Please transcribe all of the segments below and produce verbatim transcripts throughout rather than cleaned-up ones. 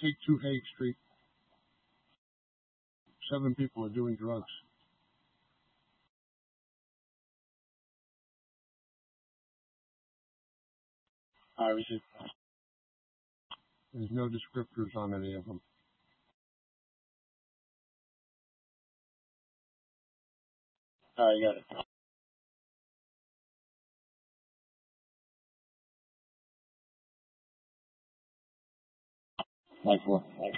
Take Two Hague Street. Seven people are doing drugs. I was just, there's no descriptors on any of them. I got it. Like what? Like.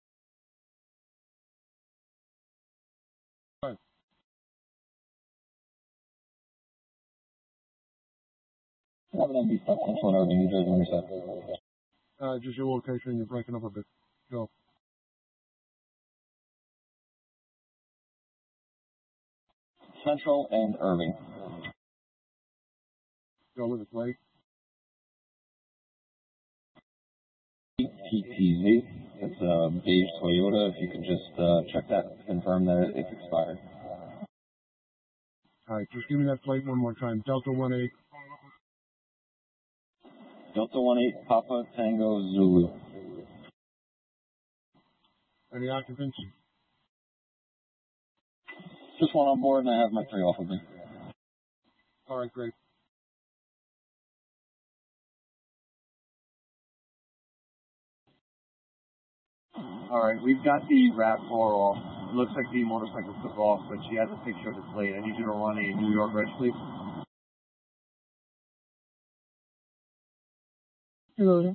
Right. Seven M B stuff. That's one Irving, New Jersey, intercept. Uh, just your location. You're breaking up a bit. Go. Central and Irving. Go with the plate. T T Z. It's a beige Toyota. If you could just uh, check that to confirm that it's expired. All right, just give me that plate one more time. Delta one eight. Delta one eight, Papa Tango Zulu. Any occupancy? Just one on board, and I have my three off of me. All right, great. All right, we've got the RAV four off. It looks like the motorcycle took off, but she has a picture of the plate. I need you to run a New York reg, please. Hello.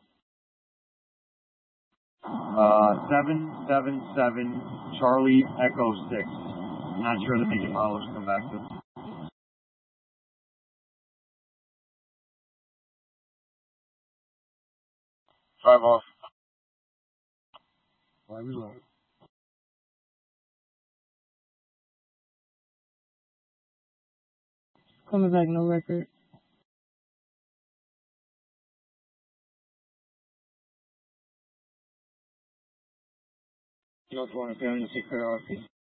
Uh, seven seven seven Charlie Echo six. I'm not sure the make and model has come back to. Five off. Five is on. Coming back, no record. North one, family, take care of